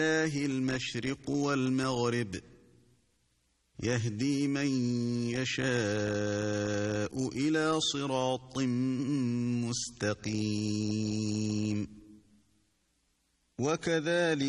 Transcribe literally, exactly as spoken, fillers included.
المشرق والمغرب يهدي من يشاء إلى صراط مستقيم. وكذلك